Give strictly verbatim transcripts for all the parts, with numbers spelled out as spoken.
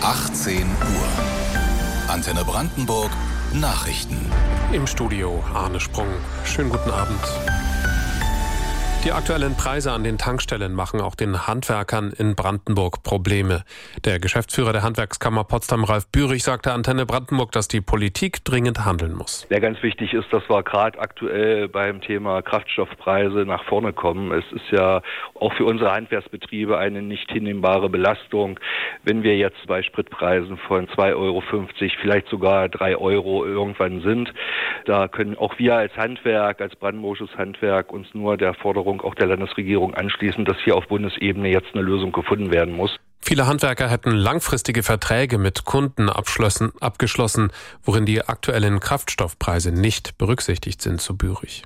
achtzehn Uhr. Antenne Brandenburg Nachrichten. Im Studio Arne Sprung. Schönen guten Abend. Die aktuellen Preise an den Tankstellen machen auch den Handwerkern in Brandenburg Probleme. Der Geschäftsführer der Handwerkskammer Potsdam, Ralf Bührig, sagte Antenne Brandenburg, dass die Politik dringend handeln muss. Ja, ganz wichtig ist, dass wir gerade aktuell beim Thema Kraftstoffpreise nach vorne kommen. Es ist ja auch für unsere Handwerksbetriebe eine nicht hinnehmbare Belastung, wenn wir jetzt bei Spritpreisen von zwei Euro fünfzig, vielleicht sogar drei Euro irgendwann sind. Da können auch wir als Handwerk, als brandenburgisches Handwerk uns nur der Forderung auch der Landesregierung anschließen, dass hier auf Bundesebene jetzt eine Lösung gefunden werden muss. Viele Handwerker hätten langfristige Verträge mit Kunden abgeschlossen, worin die aktuellen Kraftstoffpreise nicht berücksichtigt sind, so Bührig.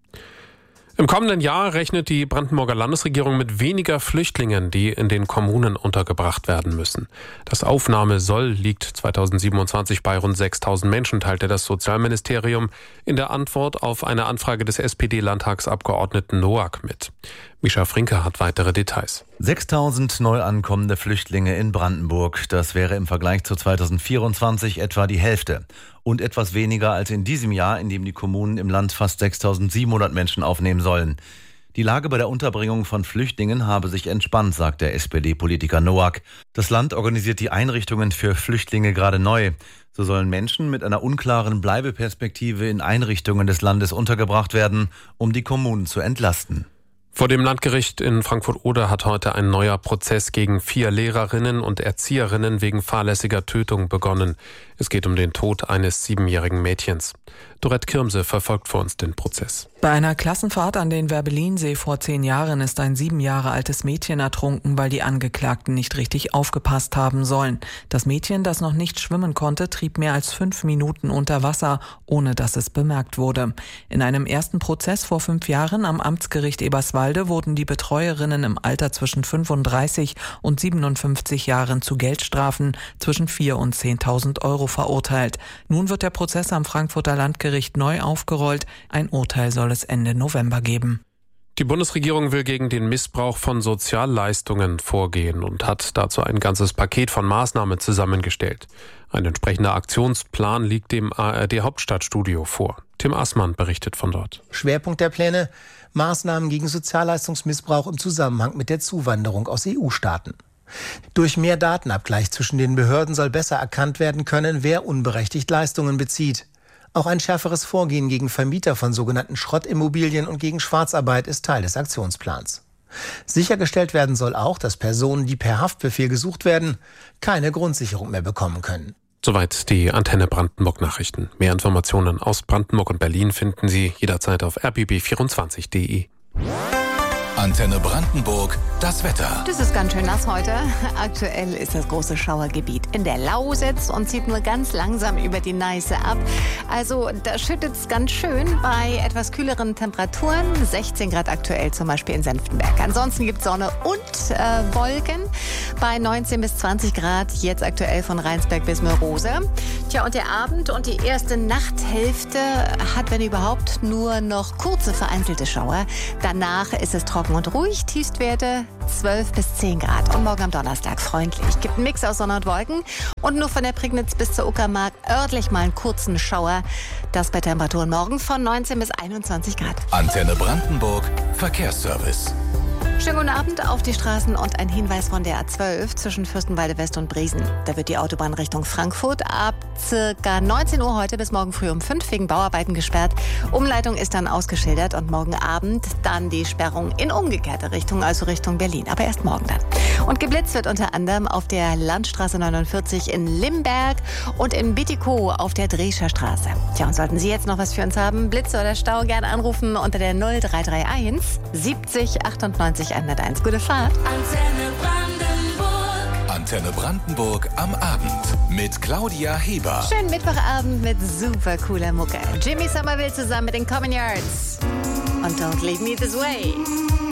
Im kommenden Jahr rechnet die Brandenburger Landesregierung mit weniger Flüchtlingen, die in den Kommunen untergebracht werden müssen. Das Aufnahmesoll liegt zweitausendsiebenundzwanzig bei rund sechstausend Menschen, teilte das Sozialministerium in der Antwort auf eine Anfrage des S P D-Landtagsabgeordneten Noack mit. Mischa Frinke hat weitere Details. sechstausend neu ankommende Flüchtlinge in Brandenburg. Das wäre im Vergleich zu zweitausendvierundzwanzig etwa die Hälfte. Und etwas weniger als in diesem Jahr, in dem die Kommunen im Land fast sechstausendsiebenhundert Menschen aufnehmen sollen. Die Lage bei der Unterbringung von Flüchtlingen habe sich entspannt, sagt der S P D-Politiker Noack. Das Land organisiert die Einrichtungen für Flüchtlinge gerade neu. So sollen Menschen mit einer unklaren Bleibeperspektive in Einrichtungen des Landes untergebracht werden, um die Kommunen zu entlasten. Vor dem Landgericht in Frankfurt-Oder hat heute ein neuer Prozess gegen vier Lehrerinnen und Erzieherinnen wegen fahrlässiger Tötung begonnen. Es geht um den Tod eines siebenjährigen Mädchens. Dorette Kirmse verfolgt für uns den Prozess. Bei einer Klassenfahrt an den Werbelinsee vor zehn Jahren ist ein sieben Jahre altes Mädchen ertrunken, weil die Angeklagten nicht richtig aufgepasst haben sollen. Das Mädchen, das noch nicht schwimmen konnte, trieb mehr als fünf Minuten unter Wasser, ohne dass es bemerkt wurde. In einem ersten Prozess vor fünf Jahren am Amtsgericht Eberswalde wurden die Betreuerinnen im Alter zwischen fünfunddreißig und siebenundfünfzig Jahren zu Geldstrafen zwischen vier und zehntausend Euro verurteilt. Nun wird der Prozess am Frankfurter Landgericht neu aufgerollt. Ein Urteil soll es Ende November geben. Die Bundesregierung will gegen den Missbrauch von Sozialleistungen vorgehen und hat dazu ein ganzes Paket von Maßnahmen zusammengestellt. Ein entsprechender Aktionsplan liegt dem A R D-Hauptstadtstudio vor. Tim Assmann berichtet von dort. Schwerpunkt der Pläne: Maßnahmen gegen Sozialleistungsmissbrauch im Zusammenhang mit der Zuwanderung aus E U-Staaten. Durch mehr Datenabgleich zwischen den Behörden soll besser erkannt werden können, wer unberechtigt Leistungen bezieht. Auch ein schärferes Vorgehen gegen Vermieter von sogenannten Schrottimmobilien und gegen Schwarzarbeit ist Teil des Aktionsplans. Sichergestellt werden soll auch, dass Personen, die per Haftbefehl gesucht werden, keine Grundsicherung mehr bekommen können. Soweit die Antenne Brandenburg Nachrichten. Mehr Informationen aus Brandenburg und Berlin finden Sie jederzeit auf r b b vierundzwanzig punkt d e. Antenne Brandenburg, das Wetter. Das ist ganz schön nass heute. Aktuell ist das große Schauergebiet in der Lausitz und zieht nur ganz langsam über die Neiße ab. Also da schüttet es ganz schön bei etwas kühleren Temperaturen. sechzehn Grad aktuell zum Beispiel in Senftenberg. Ansonsten gibt es Sonne und äh, Wolken bei neunzehn bis zwanzig Grad. Jetzt aktuell von Rheinsberg bis Mörose. Tja, und der Abend und die erste Nachthälfte hat, wenn überhaupt, nur noch kurze vereinzelte Schauer. Danach ist es trocken und ruhig, Tiefstwerte zwölf bis zehn Grad. Und morgen am Donnerstag freundlich. Gibt einen Mix aus Sonne und Wolken. Und nur von der Prignitz bis zur Uckermark örtlich mal einen kurzen Schauer. Das bei Temperaturen morgen von neunzehn bis einundzwanzig Grad. Antenne Brandenburg, Verkehrsservice. Schönen guten Abend auf die Straßen und ein Hinweis von der A zwölf zwischen Fürstenwalde West und Briesen. Da wird die Autobahn Richtung Frankfurt ab circa neunzehn Uhr heute bis morgen früh um fünf wegen Bauarbeiten gesperrt. Umleitung ist dann ausgeschildert und morgen Abend dann die Sperrung in umgekehrte Richtung, also Richtung Berlin. Aber erst morgen dann. Und geblitzt wird unter anderem auf der Landstraße neunundvierzig in Limberg und in Bitticow auf der Drescher Straße. Tja, und sollten Sie jetzt noch was für uns haben, Blitze oder Stau, gerne anrufen unter der null drei drei eins siebzig achtundneunzig hunderteins. Gute Fahrt. Antenne Brandenburg. Antenne Brandenburg am Abend mit Claudia Heber. Schönen Mittwochabend mit super cooler Mucke. Jimmy Somerville zusammen mit den Common Yards. Und Don't Leave Me This Way.